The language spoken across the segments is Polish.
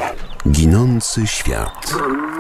Ginący świat.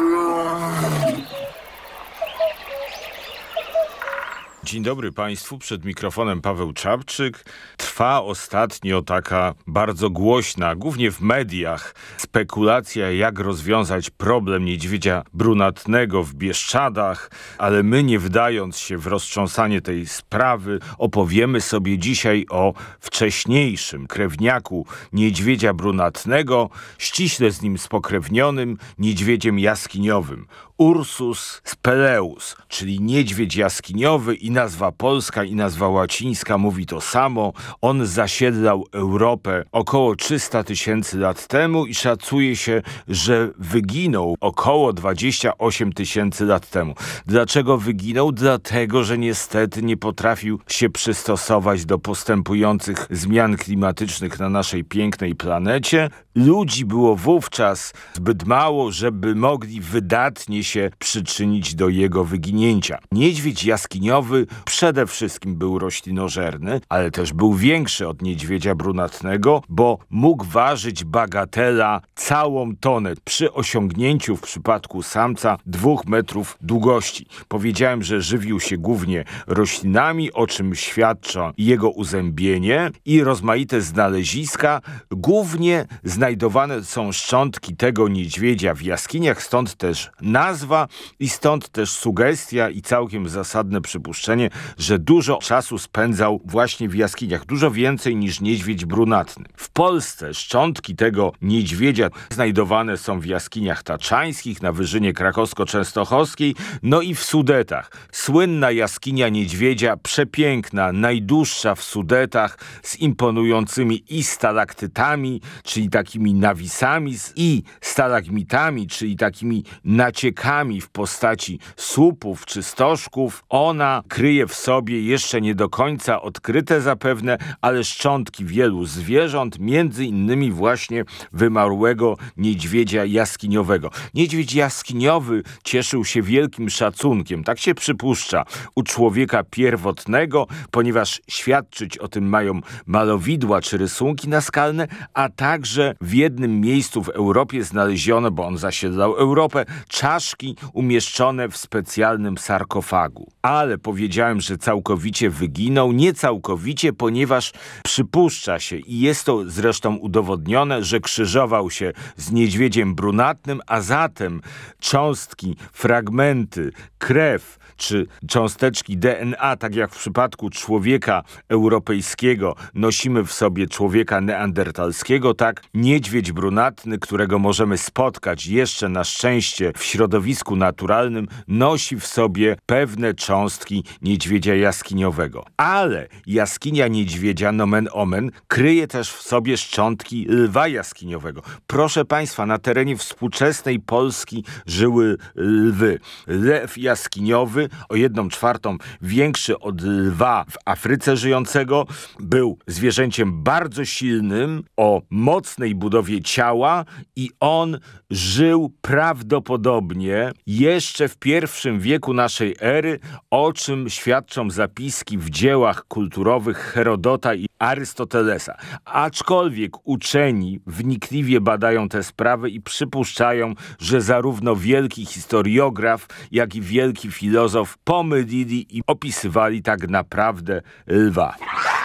Dzień dobry Państwu, przed mikrofonem Paweł Czapczyk. Trwa ostatnio taka bardzo głośna, głównie w mediach, spekulacja, jak rozwiązać problem niedźwiedzia brunatnego w Bieszczadach, ale my, nie wdając się w roztrząsanie tej sprawy, opowiemy sobie dzisiaj o wcześniejszym krewniaku niedźwiedzia brunatnego, ściśle z nim spokrewnionym niedźwiedziem jaskiniowym. Ursus speleus, czyli niedźwiedź jaskiniowy, i nazwa polska, i nazwa łacińska mówi to samo. On zasiedlał Europę około 300 000 lat temu i szacuje się, że wyginął około 28 000 lat temu. Dlaczego wyginął? Dlatego, że niestety nie potrafił się przystosować do postępujących zmian klimatycznych na naszej pięknej planecie. Ludzi było wówczas zbyt mało, żeby mogli wydatnie się przyczynić do jego wyginięcia. Niedźwiedź jaskiniowy przede wszystkim był roślinożerny, ale też był większy od niedźwiedzia brunatnego, bo mógł ważyć, bagatela, całą tonę przy osiągnięciu w przypadku samca 2 metrów długości. Powiedziałem, że żywił się głównie roślinami, o czym świadczy jego uzębienie i rozmaite znaleziska. Głównie znajdowane są szczątki tego niedźwiedzia w jaskiniach, stąd też nazwa i stąd też sugestia i całkiem zasadne przypuszczenie, że dużo czasu spędzał właśnie w jaskiniach, dużo więcej niż niedźwiedź brunatny. W Polsce szczątki tego niedźwiedzia znajdowane są w jaskiniach taczańskich, na Wyżynie Krakowsko-Częstochowskiej, no i w Sudetach. Słynna jaskinia niedźwiedzia, przepiękna, najdłuższa w Sudetach, z imponującymi i stalaktytami, czyli takimi nawisami, i stalagmitami, czyli takimi naciekami w postaci słupów czy stożków. Ona kryje w sobie jeszcze nie do końca odkryte zapewne, ale szczątki wielu zwierząt, między innymi właśnie wymarłego niedźwiedzia jaskiniowego. Niedźwiedź jaskiniowy cieszył się wielkim szacunkiem, tak się przypuszcza, u człowieka pierwotnego, ponieważ świadczyć o tym mają malowidła czy rysunki naskalne, a także w jednym miejscu w Europie znaleziono, bo on zasiedlał Europę, czaszki umieszczone w specjalnym sarkofagu. Ale powiedziałem, że całkowicie wyginął. Nie całkowicie, ponieważ przypuszcza się, i jest to zresztą udowodnione, że krzyżował się z niedźwiedziem brunatnym, a zatem cząstki, fragmenty, krew czy cząsteczki DNA, tak jak w przypadku człowieka europejskiego nosimy w sobie człowieka neandertalskiego, tak niedźwiedź brunatny, którego możemy spotkać jeszcze na szczęście w środowisku naturalnym, nosi w sobie pewne cząstki niedźwiedzia jaskiniowego. Ale jaskinia niedźwiedzia, nomen omen, kryje też w sobie szczątki lwa jaskiniowego. Proszę Państwa, na terenie współczesnej Polski żyły lwy. Lew jaskiniowy, o 1/4 większy od lwa w Afryce żyjącego, był zwierzęciem bardzo silnym, o mocnej budowie ciała i on żył prawdopodobnie jeszcze w I wieku naszej ery, o czym świadczą zapiski w dziełach kulturowych Herodota i Arystotelesa. Aczkolwiek uczeni wnikliwie badają te sprawy i przypuszczają, że zarówno wielki historiograf, jak i wielki filozof pomylili i opisywali tak naprawdę lwa.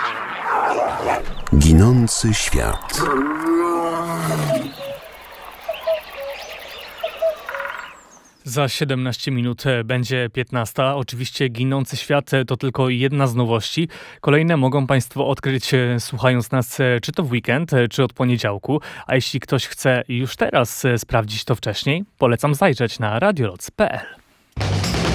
Ginący świat. Za 17 minut będzie 15. Oczywiście Ginący świat to tylko jedna z nowości. Kolejne mogą Państwo odkryć słuchając nas czy to w weekend, czy od poniedziałku. A jeśli ktoś chce już teraz sprawdzić to wcześniej, polecam zajrzeć na radioloc.pl.